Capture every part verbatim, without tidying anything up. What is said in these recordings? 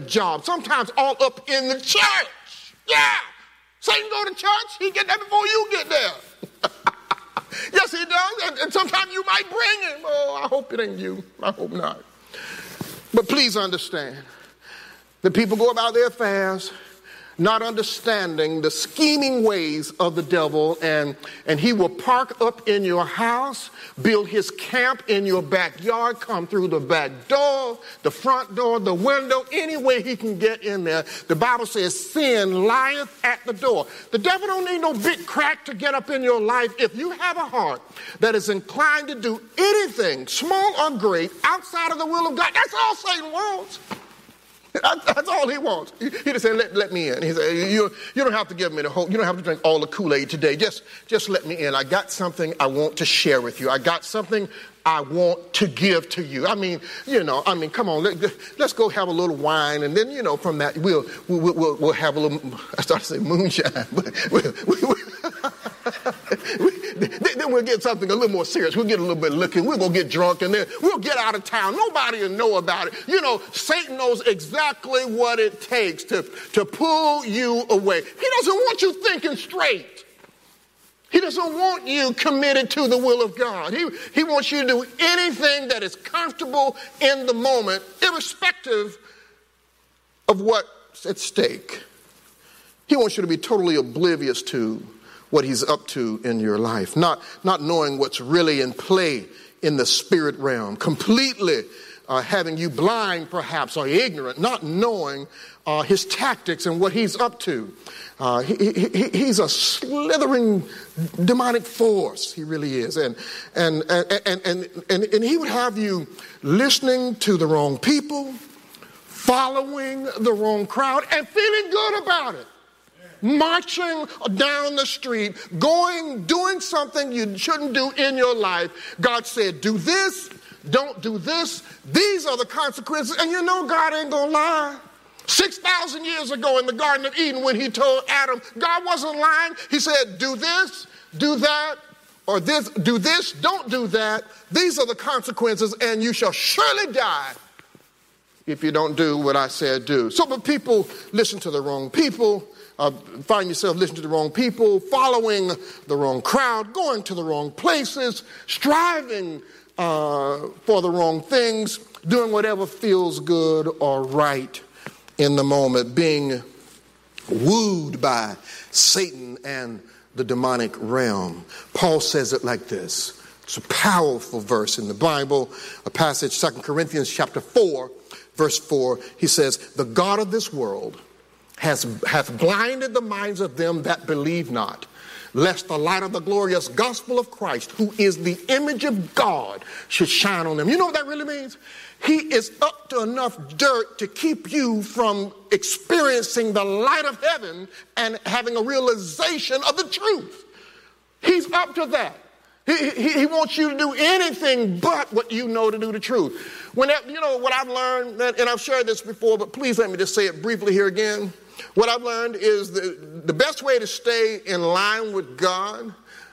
job, sometimes all up in the church. Yeah. Satan go to church, he get there before you get there. Yes, he does. And, and sometimes you might bring him. Oh, I hope it ain't you. I hope not. But please understand that people go about their affairs not understanding the scheming ways of the devil, and, and he will park up in your house, build his camp in your backyard, come through the back door, the front door, the window, any way he can get in there. The Bible says sin lieth at the door. The devil don't need no big crack to get up in your life. If you have a heart that is inclined to do anything, small or great, outside of the will of God, that's all Satan wants. That's all he wants. He just said, let, let me in. He said, you, you don't have to give me the whole, you don't have to drink all the Kool-Aid today. Just, just let me in. I got something I want to share with you. I got something I want to give to you. I mean, you know, I mean, come on, let, let's go have a little wine. And then, you know, from that, we'll, we'll, we'll, we'll have a little, I started to say moonshine, but we'll, we'll, then we'll get something a little more serious. We'll get a little bit liquor. We're going to get drunk, and then we'll get out of town. Nobody will know about it. You know, Satan knows exactly what it takes to, to pull you away. He doesn't want you thinking straight. He doesn't want you committed to the will of God. He, he wants you to do anything that is comfortable in the moment, irrespective of what's at stake. He wants you to be totally oblivious to what he's up to in your life, not, not knowing what's really in play in the spirit realm, completely uh, having you blind perhaps or ignorant, not knowing uh, his tactics and what he's up to. Uh, he, he, he's a slithering demonic force. He really is. And, and, and, and, and, and, and he would have you listening to the wrong people, following the wrong crowd, and feeling good about it. Marching down the street, going, doing something you shouldn't do in your life. God said, do this, don't do this. These are the consequences. And you know God ain't gonna lie. six thousand years ago in the Garden of Eden, when he told Adam, God wasn't lying. He said, do this, do that, or this, do this, don't do that. These are the consequences, and you shall surely die if you don't do what I said do. So, but people listen to the wrong people. Uh, find yourself listening to the wrong people, following the wrong crowd, going to the wrong places, striving uh, for the wrong things, doing whatever feels good or right in the moment, being wooed by Satan and the demonic realm. Paul says it like this. It's a powerful verse in the Bible, a passage, Second Corinthians chapter four, verse four. He says, the God of this world has hath blinded the minds of them that believe not, lest the light of the glorious gospel of Christ, who is the image of God, should shine on them. You know what that really means? He is up to enough dirt to keep you from experiencing the light of heaven and having a realization of the truth. He's up to that. He, he, he wants you to do anything but what you know to do the truth. Whenever, you know, what I've learned, and I've shared this before, but please let me just say it briefly here again. What I've learned is the, the best way to stay in line with God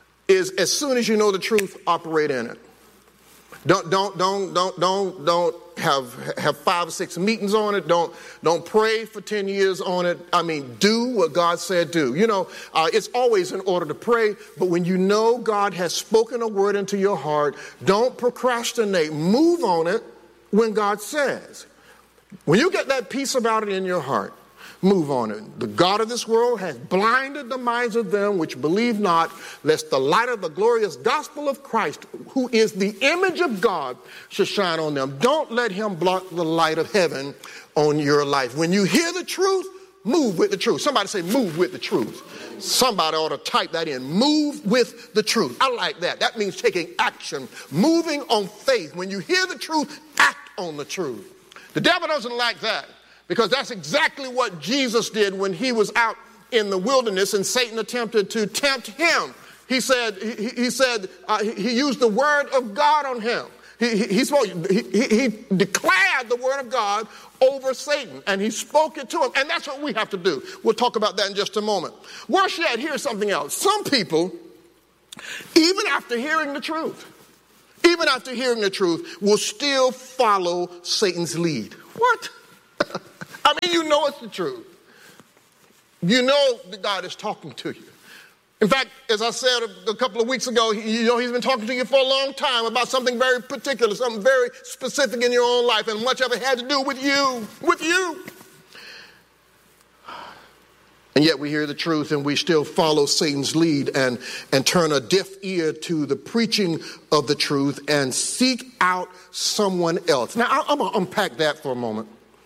is as soon as you know the truth, operate in it. Don't, don't, don't, don't, don't, don't have, have five or six meetings on it. Don't, don't pray for ten years on it. I mean, do what God said do. You know, uh, it's always in order to pray, but when you know God has spoken a word into your heart, don't procrastinate. Move on it when God says. When you get that peace about it in your heart, move on it. The God of this world has blinded the minds of them which believe not, lest the light of the glorious gospel of Christ, who is the image of God, should shine on them. Don't let him block the light of heaven on your life. When you hear the truth, move with the truth. Somebody say, move with the truth. Somebody ought to type that in. Move with the truth. I like that. That means taking action, moving on faith. When you hear the truth, act on the truth. The devil doesn't like that, because that's exactly what Jesus did when he was out in the wilderness and Satan attempted to tempt him. He said, he, he said, uh, he, he used the word of God on him. He, he, he, spoke, he, he declared the word of God over Satan, and he spoke it to him. And that's what we have to do. We'll talk about that in just a moment. Worse yet, here's something else. Some people, even after hearing the truth, even after hearing the truth, will still follow Satan's lead. What? I mean, you know it's the truth. You know that God is talking to you. In fact, as I said a, a couple of weeks ago, he, you know, he's been talking to you for a long time about something very particular, something very specific in your own life, and much of it had to do with you, with you. And yet we hear the truth and we still follow Satan's lead and, and turn a deaf ear to the preaching of the truth and seek out someone else. Now, I, I'm going to unpack that for a moment.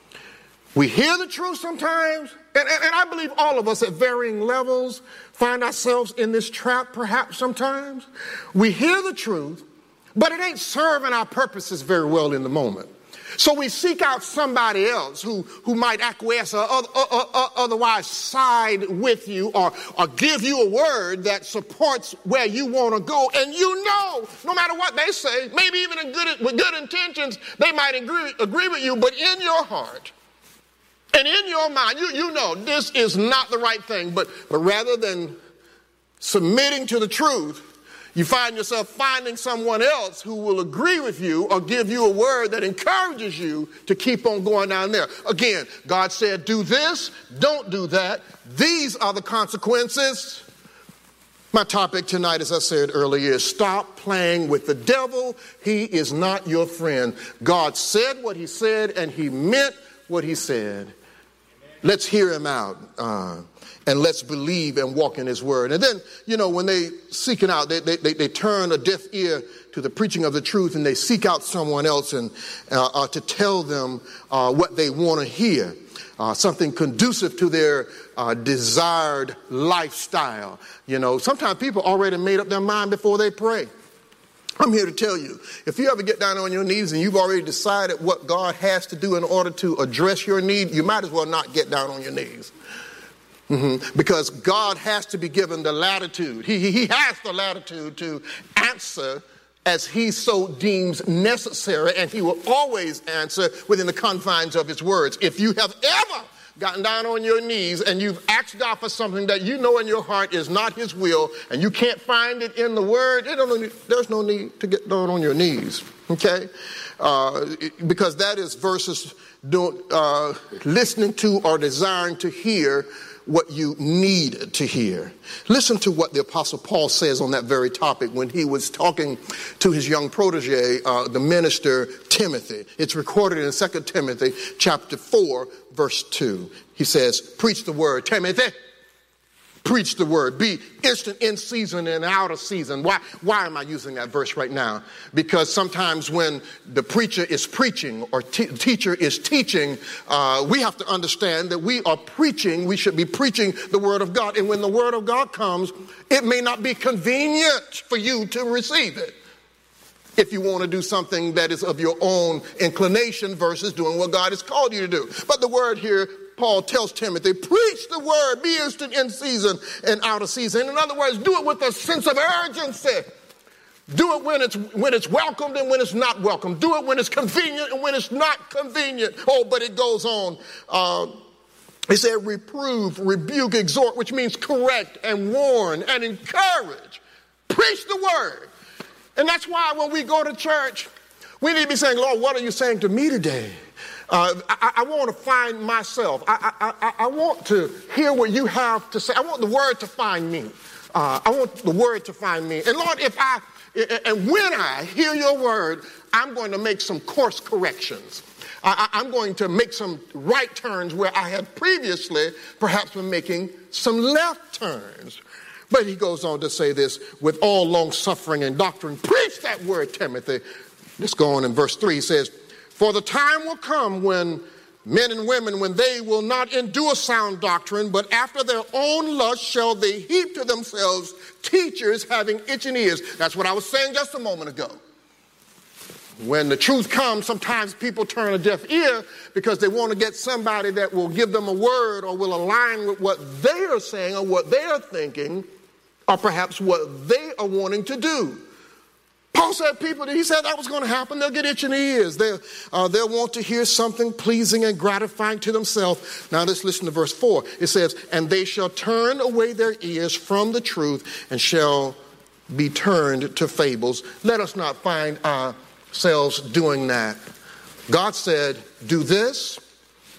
We hear the truth sometimes, and, and, and I believe all of us at varying levels find ourselves in this trap perhaps sometimes. We hear the truth, but it ain't serving our purposes very well in the moment. So we seek out somebody else who, who might acquiesce or other, uh, uh, otherwise side with you or, or give you a word that supports where you want to go. And you know, no matter what they say, maybe even in good, with good intentions, they might agree, agree with you, but in your heart and in your mind, you, you know this is not the right thing. But, but rather than submitting to the truth, you find yourself finding someone else who will agree with you or give you a word that encourages you to keep on going down there. Again, God said, do this, don't do that. These are the consequences. My topic tonight, as I said earlier, is stop playing with the devil. He is not your friend. God said what he said, and he meant what he said. Let's hear him out. Uh, And let's believe and walk in his word. And then, you know, when they seek it out, they, they, they turn a deaf ear to the preaching of the truth and they seek out someone else and uh, uh, to tell them uh, what they want to hear, uh, something conducive to their uh, desired lifestyle. You know, sometimes people already made up their mind before they pray. I'm here to tell you, if you ever get down on your knees and you've already decided what God has to do in order to address your need, you might as well not get down on your knees. Mm-hmm. Because God has to be given the latitude. He, he has the latitude to answer as he so deems necessary, and he will always answer within the confines of his words. If you have ever gotten down on your knees and you've asked God for something that you know in your heart is not his will, and you can't find it in the word, there's no need to get down on your knees, okay? Uh, because that is versus doing, uh, listening to or desiring to hear what you need to hear. Listen to what the Apostle Paul says on that very topic when he was talking to his young protege, uh, the minister Timothy. It's recorded in Second Timothy chapter four, verse two. He says, preach the word, Timothy. Preach the word. Be instant in season and out of season. Why, why am I using that verse right now? Because sometimes when the preacher is preaching or te- teacher is teaching, uh, we have to understand that we are preaching. We should be preaching the word of God. And when the word of God comes, it may not be convenient for you to receive it if you want to do something that is of your own inclination versus doing what God has called you to do. But the word here, Paul tells Timothy, preach the word, be instant in season and out of season. In other words, do it with a sense of urgency. Do it when it's when it's welcomed and when it's not welcome. Do it when it's convenient and when it's not convenient. Oh, but it goes on. Uh, he said reprove, rebuke, exhort, which means correct and warn and encourage. Preach the word. And that's why when we go to church, we need to be saying, Lord, what are you saying to me today? Uh, I, I want to find myself. I, I, I, I want to hear what you have to say. I want the word to find me. Uh, I want the word to find me. And Lord, if I, and when I hear your word, I'm going to make some course corrections. I, I'm going to make some right turns where I had previously perhaps been making some left turns. But he goes on to say this, with all long suffering and doctrine, preach that word, Timothy. Let's go on in verse three. He says, for the time will come when men and women, when they will not endure sound doctrine, but after their own lust shall they heap to themselves teachers having itching ears. That's what I was saying just a moment ago. When the truth comes, sometimes people turn a deaf ear because they want to get somebody that will give them a word or will align with what they are saying or what they are thinking or perhaps what they are wanting to do. Paul said people, he said that was going to happen. They'll get itching ears. They'll, uh, they'll want to hear something pleasing and gratifying to themselves. Now let's listen to verse four. It says, and they shall turn away their ears from the truth and shall be turned to fables. Let us not find ourselves doing that. God said, do this,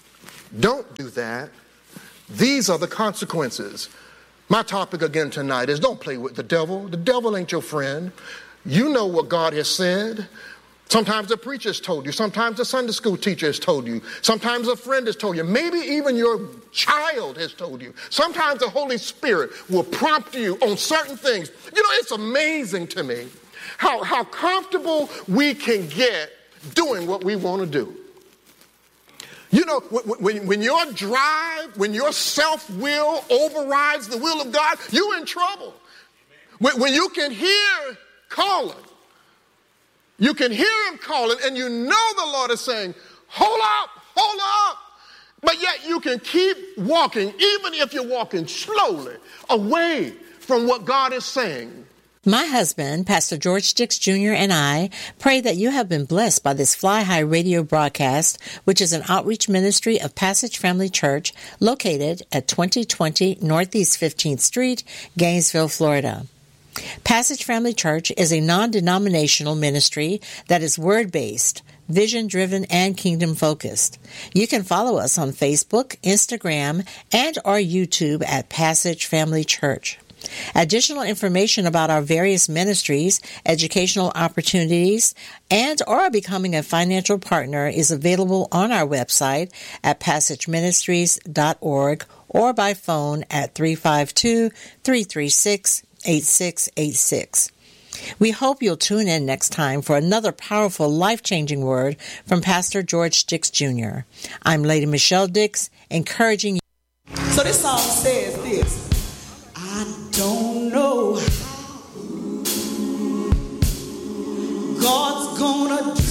don't do that, these are the consequences. My topic again tonight is don't play with the devil. The devil ain't your friend. You know what God has said. Sometimes the preacher has told you. Sometimes the Sunday school teacher has told you. Sometimes a friend has told you. Maybe even your child has told you. Sometimes the Holy Spirit will prompt you on certain things. You know, it's amazing to me how, how comfortable we can get doing what we want to do. You know, when, when your drive, when your self-will overrides the will of God, you're in trouble. When, when you can hear calling, you can hear him calling, and you know the Lord is saying, hold up, hold up. But yet you can keep walking, even if you're walking slowly, away from what God is saying. My husband, Pastor George Dix Junior, and I pray that you have been blessed by this Fly High radio broadcast, which is an outreach ministry of Passage Family Church located at twenty twenty Northeast fifteenth Street, Gainesville, Florida. Passage Family Church is a non-denominational ministry that is word-based, vision-driven, and kingdom-focused. You can follow us on Facebook, Instagram, and our YouTube at Passage Family Church. Additional information about our various ministries, educational opportunities, and or becoming a financial partner is available on our website at passage ministries dot org or by phone at three five two, three three six, eight six eight six. We hope you'll tune in next time for another powerful, life-changing word from Pastor George Dix Junior I'm Lady Michelle Dix, encouraging you. So this song says this. I don't know how God's gonna do